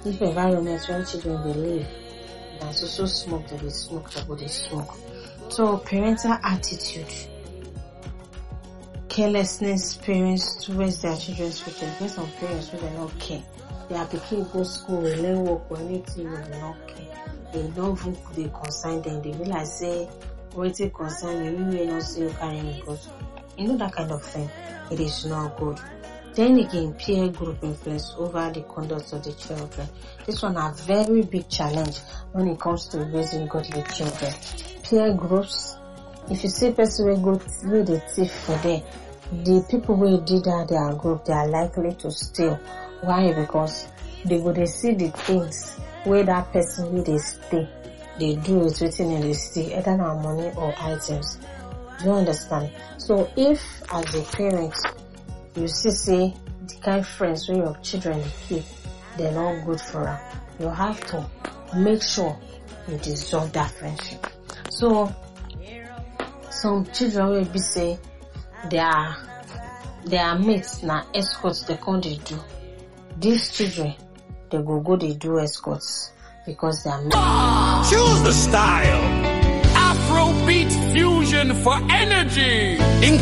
If environment where children they live, that's also smoke, they smoke, they smoke. So parental attitude, carelessness parents towards their children's future. There's some parents who they not care. They are picking go school, they learn work or anything, they not care. They don't even they consign them. They realize say what they consign them, we will not see you carrying because you know that kind of thing. It is not good. Then again, peer group influence over the conduct of the children. This one a very big challenge when it comes to raising godly children. Peer groups, if you see person will go with the thief for them, the people who did that their group, they are likely to steal. Why? Because they go to see the things where that person will they stay. They do it within the steal, either now money or items. Do you understand? So if as a parent you see say the kind of friends where your children keep, they're not good for her, you have to make sure you dissolve that friendship. So some children will be say their mates na escorts they can't do. These children they go they do escorts because they are mates. Choose the style. Afrobeat fusion for energy.